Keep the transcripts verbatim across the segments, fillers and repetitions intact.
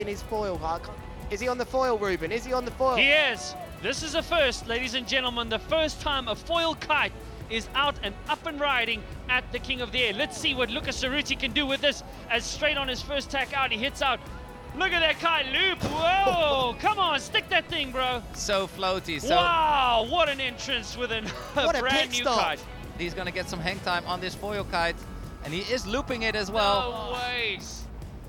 in his foil. Is he on the foil, Ruben? Is he on the foil? He is. This is a first, ladies and gentlemen, the first time a foil kite is out and up and riding at the King of the Air. Let's see what Lucas Cerruti can do with this, as straight on his first tack out, he hits out. Look at that kite loop. Whoa, come on, stick that thing, bro. So floaty. So wow, what an entrance with an, a what a brand new stop. kite. He's going to get some hang time on this foil kite, and he is looping it as well. No ways.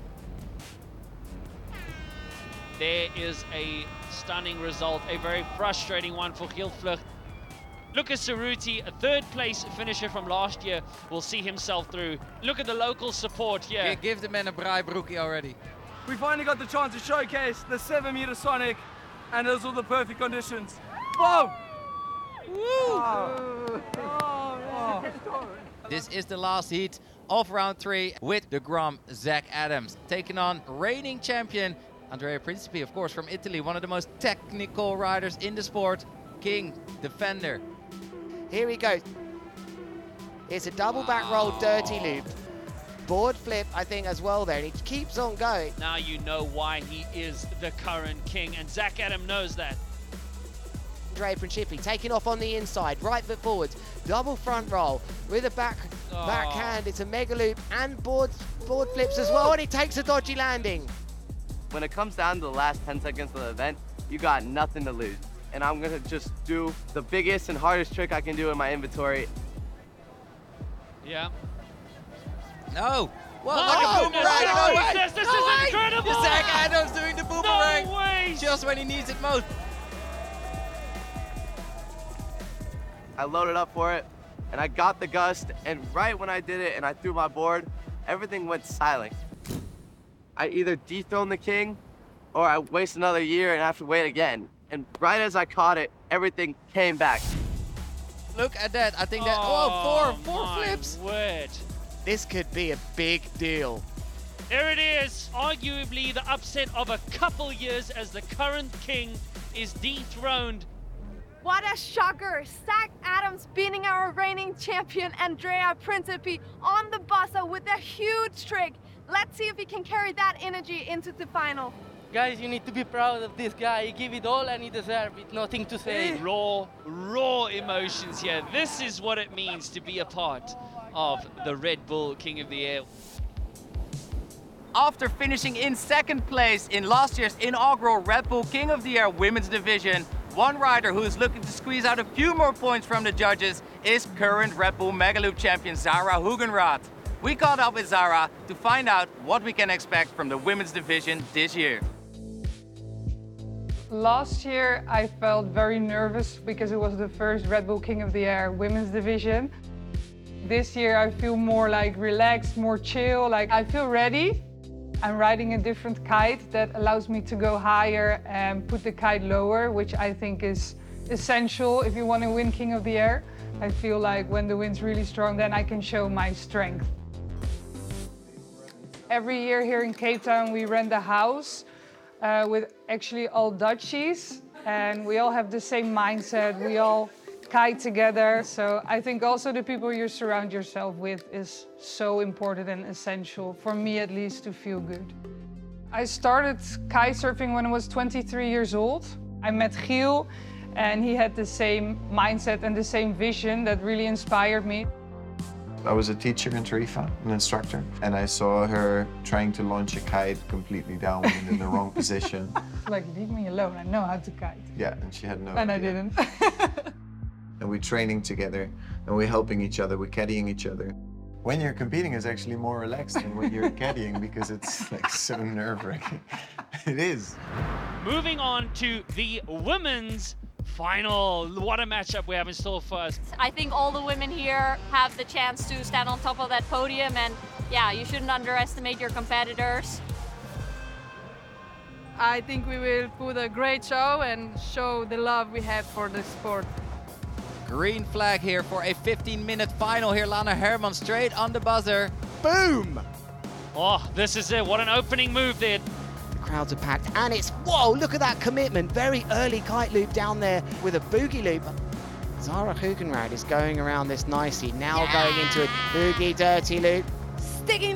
There is a stunning result, a very frustrating one for Gildvlucht. Lucas Cerruti, a third place finisher from last year, will see himself through. Look at the local support here. Yeah, give the man a braaibroekie already. We finally got the chance to showcase the seven meter Sonic, and those were the perfect conditions. Whoa! Woo! Oh. Oh. This is the last heat of round three with the Grom Zach Adams taking on reigning champion Andrea Principi, of course, from Italy, one of the most technical riders in the sport. King, defender. Here he goes. It's a double back roll, dirty loop. Board flip, I think, as well there. And he keeps on going. Now you know why he is the current king, and Zach Adam knows that. Andrea Principi taking off on the inside, right foot forwards, double front roll with a back Oh. backhand. It's a mega loop and board, board flips as well, and he takes a dodgy landing. When it comes down to the last ten seconds of the event, you got nothing to lose. And I'm gonna just do the biggest and hardest trick I can do in my inventory. Yeah. No! Well, Oh, like a goodness boomerang! No way! gracious, this no is way! incredible! Zach Adams doing the boomerang! No way! Just when he needs it most. I loaded up for it, and I got the gust, and right when I did it and I threw my board, everything went silent. I either dethrone the king, or I waste another year and have to wait again. And right as I caught it, everything came back. Look at that. I think that. Oh, four, four my flips. Word. This could be a big deal. There it is, arguably the upset of a couple years as the current king is dethroned. What a shocker! Zach Adams beating our reigning champion Andrea Principi on the buzzer with a huge trick. Let's see if he can carry that energy into the final. Guys, you need to be proud of this guy. He gave it all and he deserved it. Nothing to say. Raw, raw emotions here. This is what it means to be a part of the Red Bull King of the Air. After finishing in second place in last year's inaugural Red Bull King of the Air Women's Division, one rider who is looking to squeeze out a few more points from the judges is current Red Bull Megaloop champion Zara Hugenrath. We caught up with Zara to find out what we can expect from the women's division this year. Last year I felt very nervous because it was the first Red Bull King of the Air women's division. This year I feel more like relaxed, more chill, like I feel ready. I'm riding a different kite that allows me to go higher and put the kite lower, which I think is essential if you want to win King of the Air. I feel like when the wind's really strong, then I can show my strength. Every year here in Cape Town, we rent a house uh, with actually all Dutchies, and we all have the same mindset. We all kite together. So I think also the people you surround yourself with is so important and essential, for me at least, to feel good. I started kite surfing when I was twenty-three years old. I met Giel, and he had the same mindset and the same vision that really inspired me. I was a teacher in Tarifa, an instructor, and I saw her trying to launch a kite completely downwind in the wrong position. Like, leave me alone, I know how to kite. Yeah, and she had no And idea. I didn't. And we're training together, and we're helping each other, we're caddying each other. When you're competing, it's actually more relaxed than when you're caddying because it's like so nerve-wracking. It is. Moving on to the women's final. What a matchup we have in store for us. I think all the women here have the chance to stand on top of that podium, and yeah, you shouldn't underestimate your competitors. I think we will put a great show and show the love we have for the sport. Green flag here for a fifteen minute final here. Lana Herman straight on the buzzer. Boom! Oh, this is it. What an opening move there. The crowds are packed, and it's, whoa, look at that commitment. Very early kite loop down there with a boogie loop. Zara Hugenrath is going around this nicely, now Yeah. going into a boogie dirty loop. Sticking